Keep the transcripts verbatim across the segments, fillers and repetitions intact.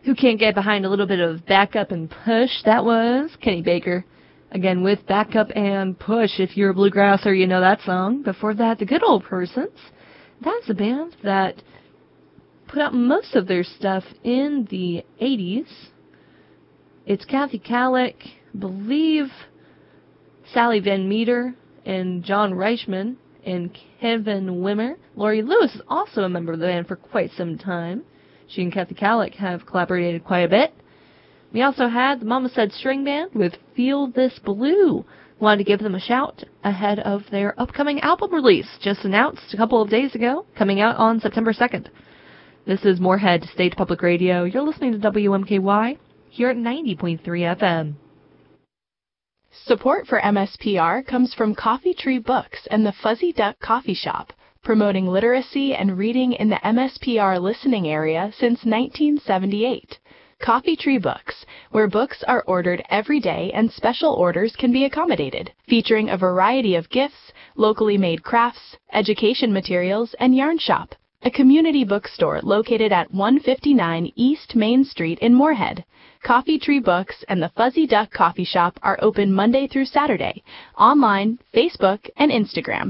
Who can't get behind a little bit of Back Up and Push? That was Kenny Baker. Again, with Back Up and Push. If you're a bluegrasser, you know that song. Before that, The Good Old Persons. That's a band that put out most of their stuff in the eighties. It's Kathy Kallick, I believe Sally Van Meter, and John Reichman, and Kevin Wimmer. Laurie Lewis is also a member of the band for quite some time. She and Kathy Kallick have collaborated quite a bit. We also had the Mama Said String Band with Feel This Blue. Wanted to give them a shout ahead of their upcoming album release, just announced a couple of days ago, coming out on September second. This is Moorhead State Public Radio. You're listening to W M K Y here at ninety point three F M. Support for M S P R comes from Coffee Tree Books and the Fuzzy Duck Coffee Shop, promoting literacy and reading in the M S P R listening area since nineteen seventy-eight. Coffee Tree Books, where books are ordered every day and special orders can be accommodated, featuring a variety of gifts, locally made crafts, education materials, and yarn shop. A community bookstore located at one fifty-nine East Main Street in Moorhead. Coffee Tree Books and the Fuzzy Duck Coffee Shop are open Monday through Saturday, online, Facebook, and Instagram.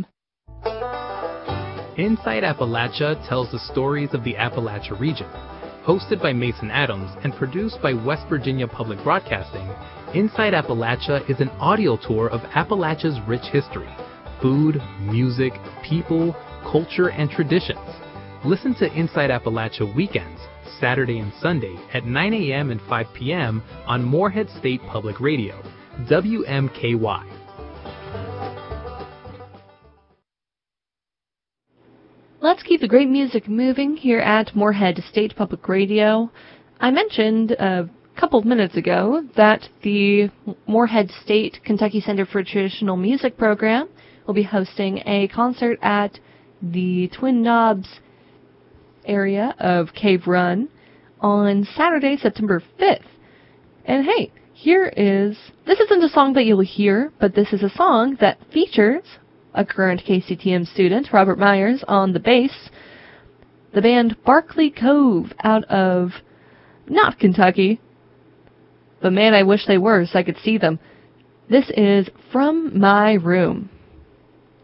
Inside Appalachia tells the stories of the Appalachia region. Hosted by Mason Adams and produced by West Virginia Public Broadcasting, Inside Appalachia is an audio tour of Appalachia's rich history, food, music, people, culture, and traditions. Listen to Inside Appalachia weekends, Saturday and Sunday at nine a.m. and five p.m. on Moorhead State Public Radio, W M K Y. Let's keep the great music moving here at Moorhead State Public Radio. I mentioned a couple of minutes ago that the Moorhead State Kentucky Center for Traditional Music program will be hosting a concert at the Twin Knobs area of Cave Run on Saturday, September fifth. And hey, here is, this isn't a song that you'll hear, but this is a song that features a current K C T M student, Robert Myers, on the bass. The band Barkley Cove out of, not Kentucky, but man, I wish they were so I could see them. This is From My Room.